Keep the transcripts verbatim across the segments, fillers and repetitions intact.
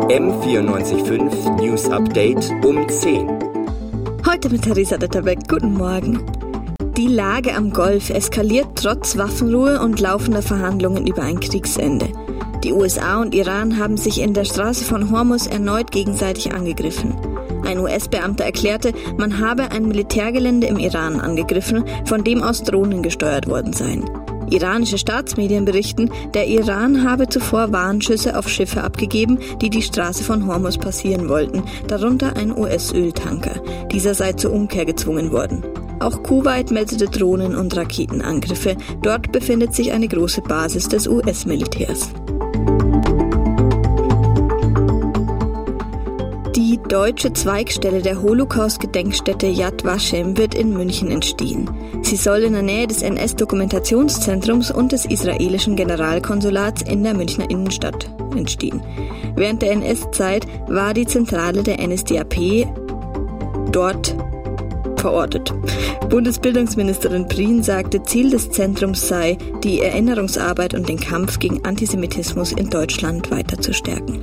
M vierundneunzig Komma fünf News Update um zehn. Heute mit Theresa Detterbeck. Guten Morgen. Die Lage am Golf eskaliert trotz Waffenruhe und laufender Verhandlungen über ein Kriegsende. Die U S A und Iran haben sich in der Straße von Hormuz erneut gegenseitig angegriffen. Ein U S-Beamter erklärte, man habe ein Militärgelände im Iran angegriffen, von dem aus Drohnen gesteuert worden seien. Iranische Staatsmedien berichten, der Iran habe zuvor Warnschüsse auf Schiffe abgegeben, die die Straße von Hormuz passieren wollten, darunter ein U S-Öltanker. Dieser sei zur Umkehr gezwungen worden. Auch Kuwait meldete Drohnen- und Raketenangriffe. Dort befindet sich eine große Basis des U S-Militärs. Die deutsche Zweigstelle der Holocaust-Gedenkstätte Yad Vashem wird in München entstehen. Sie soll in der Nähe des N S-Dokumentationszentrums und des israelischen Generalkonsulats in der Münchner Innenstadt entstehen. Während der N S-Zeit war die Zentrale der N S D A P dort verortet. Bundesbildungsministerin Prien sagte, Ziel des Zentrums sei, die Erinnerungsarbeit und den Kampf gegen Antisemitismus in Deutschland weiter zu stärken.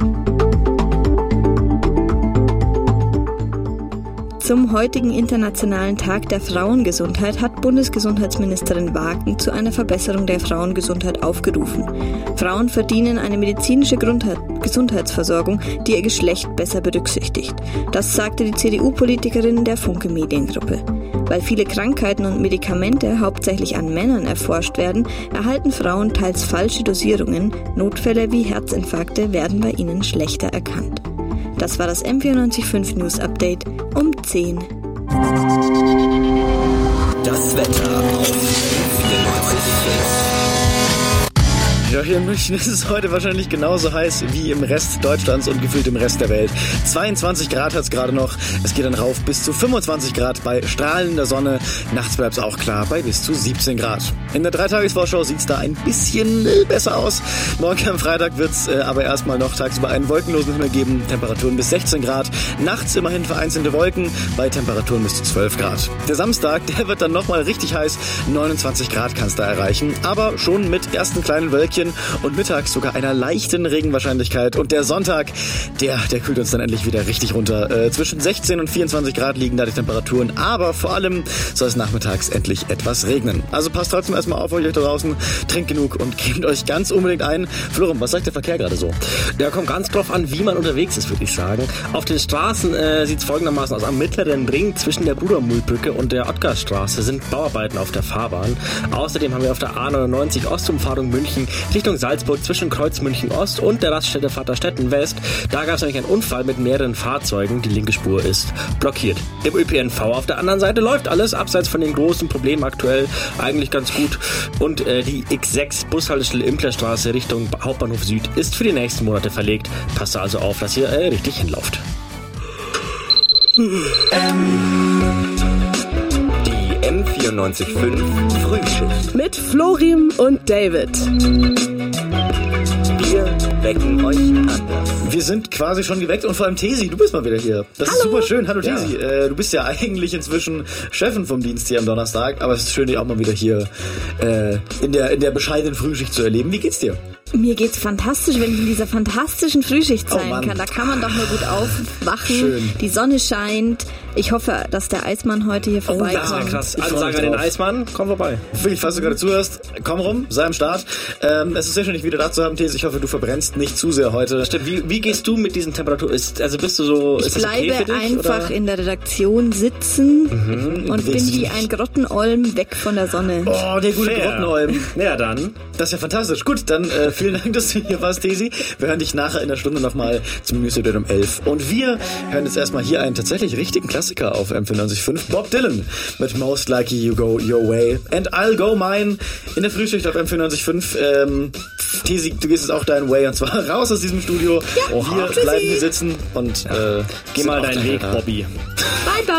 Zum heutigen Internationalen Tag der Frauengesundheit hat Bundesgesundheitsministerin Wagen zu einer Verbesserung der Frauengesundheit aufgerufen. Frauen verdienen eine medizinische Grundheit- Gesundheitsversorgung, die ihr Geschlecht besser berücksichtigt. Das sagte die C D U-Politikerin der Funke Mediengruppe. Weil viele Krankheiten und Medikamente hauptsächlich an Männern erforscht werden, erhalten Frauen teils falsche Dosierungen. Notfälle wie Herzinfarkte werden bei ihnen schlechter erkannt. Das war das M vierundneunzig Komma fünf News Update um zehn. Das Wetter auf M vierundneunzig Komma fünf. Ja, hier in München ist es heute wahrscheinlich genauso heiß wie im Rest Deutschlands und gefühlt im Rest der Welt. zweiundzwanzig Grad hat es gerade noch. Es geht dann rauf bis zu fünfundzwanzig Grad bei strahlender Sonne. Nachts bleibt es auch klar bei bis zu siebzehn Grad. In der Dreitagesvorschau sieht es da ein bisschen besser aus. Morgen am Freitag wird es äh, aber erstmal noch tagsüber einen wolkenlosen Himmel geben. Temperaturen bis sechzehn Grad. Nachts immerhin vereinzelte Wolken bei Temperaturen bis zu zwölf Grad. Der Samstag, der wird dann nochmal richtig heiß. neunundzwanzig Grad kann es da erreichen. Aber schon mit ersten kleinen Wölkchen und mittags sogar einer leichten Regenwahrscheinlichkeit. Und der Sonntag, der, der kühlt uns dann endlich wieder richtig runter. Äh, zwischen sechzehn und vierundzwanzig Grad liegen da die Temperaturen, aber vor allem soll es nachmittags endlich etwas regnen. Also passt trotzdem erstmal auf euch da draußen, trinkt genug und cremt euch ganz unbedingt ein. Florum, was sagt der Verkehr gerade so? Der kommt ganz drauf an, wie man unterwegs ist, würde ich sagen. Auf den Straßen äh, sieht es folgendermaßen aus. Am mittleren Ring zwischen der Brudermühlbrücke und der Ottgarstraße sind Bauarbeiten auf der Fahrbahn. Außerdem haben wir auf der A neunundneunzig Ostumfahrung München Richtung Salzburg zwischen Kreuz München Ost und der Raststätte Vaterstetten West. Da gab es nämlich einen Unfall mit mehreren Fahrzeugen. Die linke Spur ist blockiert. Im Ö P N V auf der anderen Seite läuft alles, abseits von den großen Problemen aktuell, eigentlich ganz gut. Und äh, die X sechs Bushaltestelle Implerstraße Richtung Hauptbahnhof Süd ist für die nächsten Monate verlegt. Passt also auf, dass ihr äh, richtig hinlauft. Die M vierundneunzig Komma fünf Frühschicht. Mit Florim und David. Wir wecken euch anders. Wir sind quasi schon geweckt und vor allem Tesi, du bist mal wieder hier. Das Hallo. ist super schön. Hallo Ja. Tesi, äh, du bist ja eigentlich inzwischen Chefin vom Dienst hier am Donnerstag, aber es ist schön, dich auch mal wieder hier äh, in der in der bescheidenen Frühschicht zu erleben. Wie geht's dir? Mir geht's fantastisch, wenn ich in dieser fantastischen Frühschicht Oh sein Mann. kann. Da kann man doch nur gut aufwachen. Schön. Die Sonne scheint. Ich hoffe, dass der Eismann heute hier vorbeikommt. das wär krass. Ich Also freu sagen mich wir den drauf. Eismann, komm vorbei. Wirklich, falls du gerade zuhörst, komm rum, sei am Start. Ähm, es ist sehr schön, dich wieder da zu haben, Tesi. Ich hoffe, du verbrennst nicht zu sehr heute. Stimmt, wie, wie gehst du mit diesen Temperaturen? Ist, also bist du so, Ich ist das okay bleibe für dich, einfach oder? in der Redaktion sitzen Mhm, und bin bewegst dich wie nicht. ein Grottenolm weg von der Sonne. Oh, der gute Fair. Grottenolm. Ja, dann. Das ist ja fantastisch. Gut, dann äh, vielen Dank, dass du hier warst, Tesi. Wir hören dich nachher in der Stunde nochmal zum Newsletter um elf. Und wir hören jetzt erstmal hier einen tatsächlich richtigen Klassiker auf M vierundneunzig Komma fünf. Bob Dylan mit Most Likely You Go Your Way and I'll Go Mine in der Frühschicht auf M vierundneunzig Komma fünf. Ähm, Tesi, du gehst jetzt auch deinen Way und zwar raus aus diesem Studio. Ja, wir tschüssi. bleiben hier sitzen und äh, Geh sind mal auch deinen daher Weg, da. Bobby. Bye, bye.